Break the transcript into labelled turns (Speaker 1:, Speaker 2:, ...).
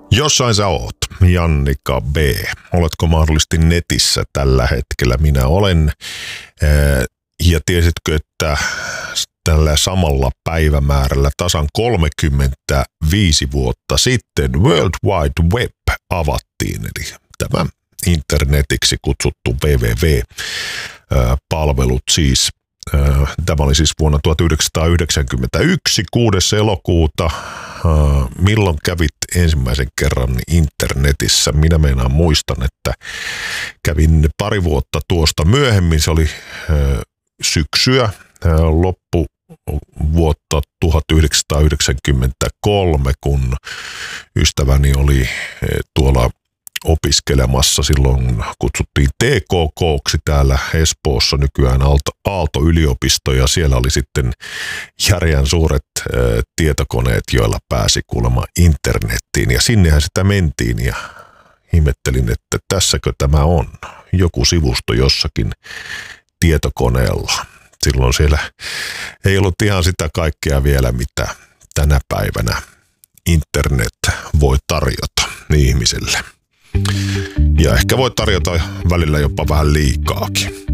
Speaker 1: Jossain sä oot, Jannika B. Oletko mahdollisesti netissä tällä hetkellä? Minä olen. Ja tiesitkö, että tällä samalla päivämäärällä tasan 35 vuotta sitten World Wide Web avattiin, eli tämä internetiksi kutsuttu www-palvelut siis. Tämä oli siis vuonna 1991, 6. elokuuta. Milloin kävit ensimmäisen kerran internetissä? Minä meinaan muistan, että kävin pari vuotta tuosta myöhemmin. Se oli syksyä, loppuvuotta 1993, kun ystäväni oli tuolla opiskelemassa. Silloin kutsuttiin TKK:ksi täällä Espoossa, nykyään Aalto-yliopisto, ja siellä oli sitten järjän suuret tietokoneet, joilla pääsi kuulemma internettiin, ja sinnehän sitä mentiin, ja ihmettelin, että tässäkö tämä on, joku sivusto jossakin tietokoneella. Silloin siellä ei ollut ihan sitä kaikkea vielä, mitä tänä päivänä internet voi tarjota ihmisille. Ja ehkä voi tarjota välillä jopa vähän liikaakin.